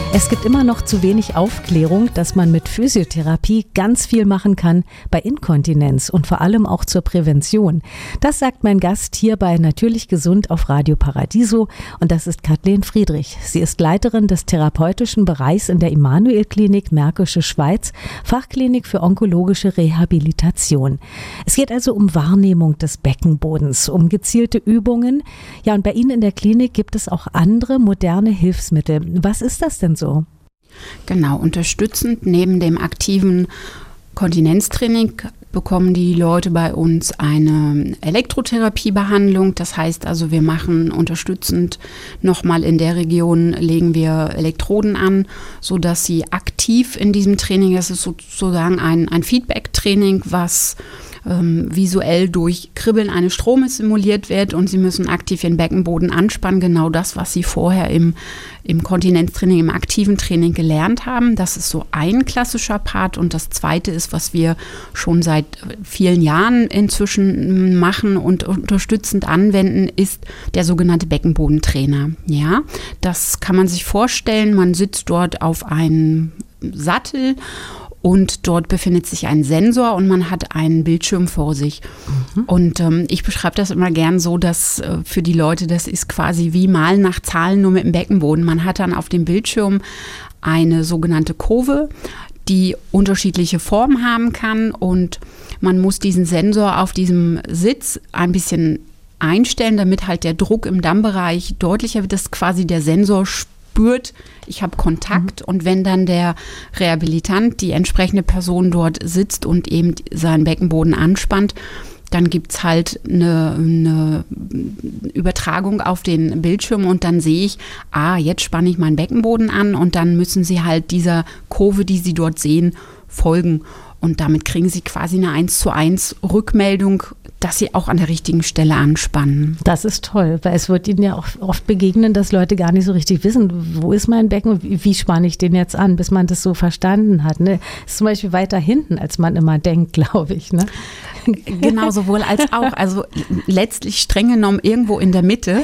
Es gibt immer noch zu wenig Aufklärung, dass man mit Physiotherapie ganz viel machen kann bei Inkontinenz und vor allem auch zur Prävention. Das sagt mein Gast hier bei Natürlich Gesund auf Radio Paradiso und das ist Kathleen Friedrich. Sie ist Leiterin des therapeutischen Bereichs in der Immanuel-Klinik Märkische Schweiz, Fachklinik für onkologische Rehabilitation. Es geht also um Wahrnehmung des Beckenbodens, um gezielte Übungen. Ja, und bei Ihnen in der Klinik gibt es auch andere moderne Hilfsmittel. Was ist das denn so? Genau, unterstützend neben dem aktiven Kontinenztraining bekommen die Leute bei uns eine Elektrotherapiebehandlung. Das heißt also, wir machen unterstützend nochmal in der Region, legen wir Elektroden an, sodass sie aktiv in diesem Training, das ist sozusagen ein Feedback-Training, was visuell durch Kribbeln eines Stromes simuliert wird und sie müssen aktiv ihren Beckenboden anspannen. Genau das, was sie vorher im Kontinenztraining, im aktiven Training gelernt haben. Das ist so ein klassischer Part. Und das zweite ist, was wir schon seit vielen Jahren inzwischen machen und unterstützend anwenden, ist der sogenannte Beckenbodentrainer. Ja, das kann man sich vorstellen. Man sitzt dort auf einem Sattel und dort befindet sich ein Sensor und man hat einen Bildschirm vor sich. Und ich beschreibe das immer gern so, dass für die Leute, das ist quasi wie Malen nach Zahlen, nur mit dem Beckenboden. Man hat dann auf dem Bildschirm eine sogenannte Kurve, die unterschiedliche Formen haben kann und man muss diesen Sensor auf diesem Sitz ein bisschen einstellen, damit halt der Druck im Dammbereich deutlicher wird, dass quasi der Sensor spürt, ich habe Kontakt und wenn dann der Rehabilitant, die entsprechende Person dort sitzt und eben seinen Beckenboden anspannt, dann gibt es halt eine Übertragung auf den Bildschirm und dann sehe ich, jetzt spanne ich meinen Beckenboden an und dann müssen sie halt dieser Kurve, die sie dort sehen, folgen. Und damit kriegen sie quasi eine 1:1 Rückmeldung, dass sie auch an der richtigen Stelle anspannen. Das ist toll, weil es wird Ihnen ja auch oft begegnen, dass Leute gar nicht so richtig wissen, wo ist mein Becken und wie spanne ich den jetzt an, bis man das so verstanden hat. Ne? Das ist zum Beispiel weiter hinten, als man immer denkt, glaube ich. Ne? Genau, sowohl als auch. Also letztlich streng genommen irgendwo in der Mitte.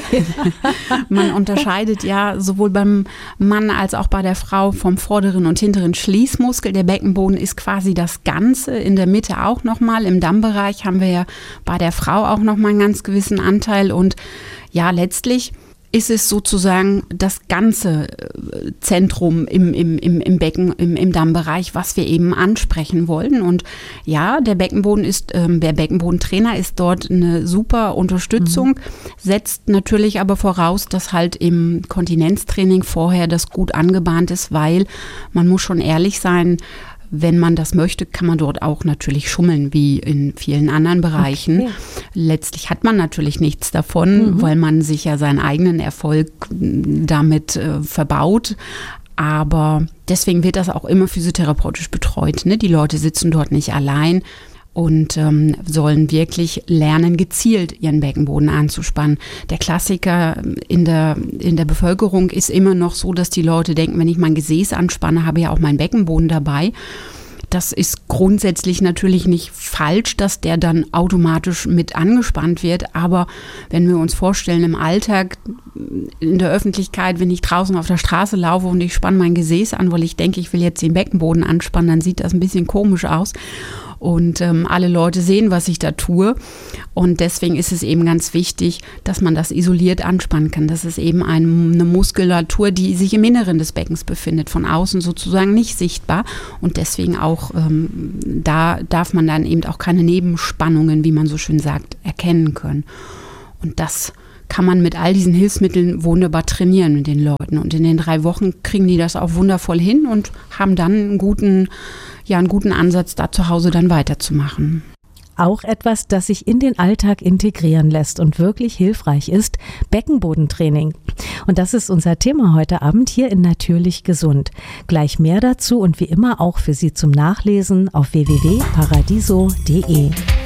Man unterscheidet ja sowohl beim Mann als auch bei der Frau vom vorderen und hinteren Schließmuskel. Der Beckenboden ist quasi das Ganze, in der Mitte auch nochmal. Im Dammbereich haben wir ja bei der Frau auch nochmal einen ganz gewissen Anteil. Und ja, letztlich ist es sozusagen das ganze Zentrum im Becken, im Dammbereich, was wir eben ansprechen wollen. Und ja, der Beckenbodentrainer ist dort eine super Unterstützung, setzt natürlich aber voraus, dass halt im Kontinenztraining vorher das gut angebahnt ist, weil man muss schon ehrlich sein, wenn man das möchte, kann man dort auch natürlich schummeln, wie in vielen anderen Bereichen. Okay. Letztlich hat man natürlich nichts davon, weil man sich ja seinen eigenen Erfolg damit verbaut. Aber deswegen wird das auch immer physiotherapeutisch betreut. Ne? Die Leute sitzen dort nicht allein und sollen wirklich lernen, gezielt ihren Beckenboden anzuspannen. Der Klassiker in der Bevölkerung ist immer noch so, dass die Leute denken, wenn ich mein Gesäß anspanne, habe ich ja auch meinen Beckenboden dabei. Das ist grundsätzlich natürlich nicht falsch, dass der dann automatisch mit angespannt wird. Aber wenn wir uns vorstellen, im Alltag, in der Öffentlichkeit, wenn ich draußen auf der Straße laufe und ich spanne mein Gesäß an, weil ich denke, ich will jetzt den Beckenboden anspannen, dann sieht das ein bisschen komisch aus. Und alle Leute sehen, was ich da tue. Und deswegen ist es eben ganz wichtig, dass man das isoliert anspannen kann. Das ist eben eine Muskulatur, die sich im Inneren des Beckens befindet, von außen sozusagen nicht sichtbar. Und deswegen auch, da darf man dann eben auch keine Nebenspannungen, wie man so schön sagt, erkennen können. Und das kann man mit all diesen Hilfsmitteln wunderbar trainieren mit den Leuten. Und in den 3 Wochen kriegen die das auch wundervoll hin und haben dann einen guten Ansatz, da zu Hause dann weiterzumachen. Auch etwas, das sich in den Alltag integrieren lässt und wirklich hilfreich ist, Beckenbodentraining. Und das ist unser Thema heute Abend hier in Natürlich Gesund. Gleich mehr dazu und wie immer auch für Sie zum Nachlesen auf www.paradiso.de.